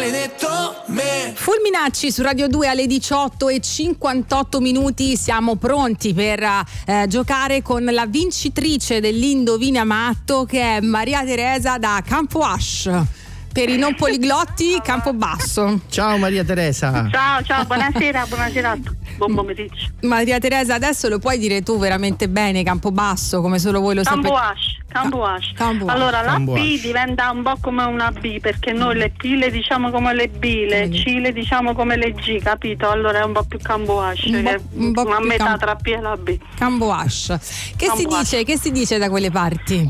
maledetto me. Fulminacci su Radio 2 alle 18:58. Siamo pronti per giocare con la vincitrice dell'Indovina Matto, che è Maria Teresa da Campoash. Per i non poliglotti, Campobasso. Ciao Maria Teresa. Ciao, buonasera a tutti. Buon pomeriggio. Maria Teresa, adesso lo puoi dire tu veramente bene, Campobasso, come solo voi lo sapete. Campoash. Campoash. Allora la Campoash. B diventa un po' come una B, perché noi le P le diciamo come le B, le C le diciamo come le G, capito? Allora è un po' più Campoash, un po' una più metà tra P e la B. Campoash. Che si dice da quelle parti?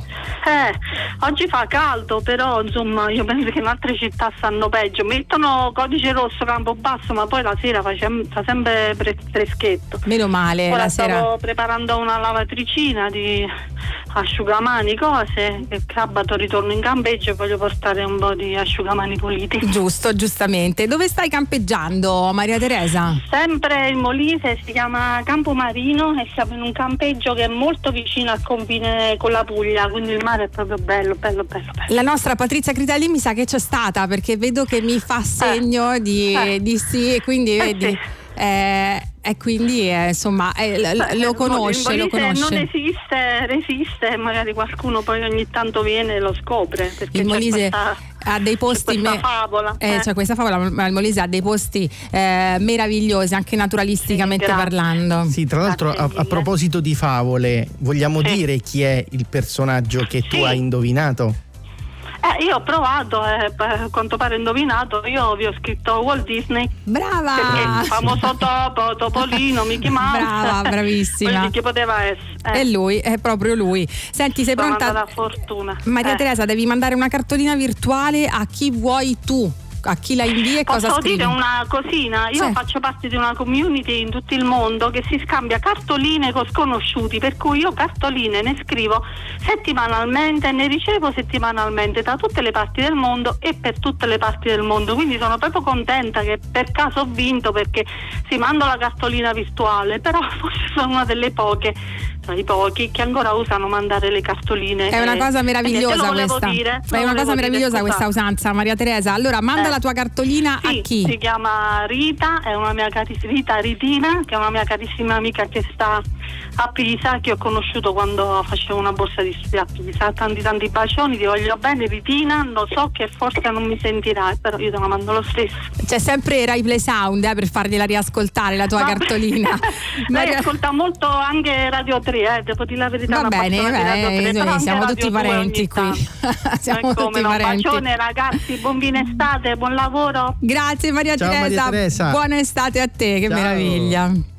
Oggi fa caldo, però insomma io penso che in altre città stanno peggio. Mettono codice rosso Campobasso, ma poi la sera fa sempre freschetto. Meno male. Ora la sera stavo preparando una lavatricina di asciugamani, cose, che sabato ritorno in campeggio e voglio portare un po' di asciugamani puliti. Giustamente. Dove stai campeggiando, Maria Teresa? Sempre in Molise, si chiama Campomarino e siamo in un campeggio che è molto vicino al confine con la Puglia, quindi il mare è proprio bello. La nostra Patrizia Critelli mi sa che c'è stata, perché vedo che mi fa segno di sì, e quindi vedi. Sì. E quindi insomma lo conosce. Non resiste, magari qualcuno poi ogni tanto viene e lo scopre, perché il Molise ha dei posti, questa favola. C'è questa favola, ma il Molise ha dei posti meravigliosi, anche naturalisticamente parlando. Sì, tra l'altro a proposito di favole, vogliamo dire chi è il personaggio che tu hai indovinato? Io ho provato, a quanto pare indovinato, io vi ho scritto Walt Disney. Brava! Perché il famoso Topolino, Mickey Mouse. Brava, bravissima. Che poteva essere. È lui, è proprio lui. Senti, sei pronta? La fortuna. Maria Teresa, devi mandare una cartolina virtuale a chi vuoi tu. A chi la invia e cosa scrivi? Posso dire una cosina? Io faccio parte di una community in tutto il mondo che si scambia cartoline con sconosciuti, per cui io cartoline ne scrivo settimanalmente, ne ricevo settimanalmente da tutte le parti del mondo e per tutte le parti del mondo, quindi sono proprio contenta che per caso ho vinto, perché si mando la cartolina virtuale, però forse sono una delle poche, tra i pochi, che ancora usano mandare le cartoline. È una cosa meravigliosa questa. È una cosa meravigliosa questa usanza, Maria Teresa. Allora manda la tua cartolina a chi? Si chiama Rita, è una mia carissima Ritina, che è una mia carissima amica che sta a Pisa, che ho conosciuto quando facevo una borsa di studio a Pisa. Tanti bacioni, ti voglio bene Ritina, lo so che forse non mi sentirai, però io te la mando lo stesso. C'è sempre Rai Play Sound per fargliela riascoltare la tua cartolina. Lei ascolta molto anche Radio 3, devo dire la verità. Va bene, siamo tutti parenti qui. Siamo tutti parenti. Un bacione ragazzi, buon fine estate, buon lavoro. Grazie Maria Ciao, Teresa. Maria Teresa. Buona estate a te, che Ciao. meraviglia.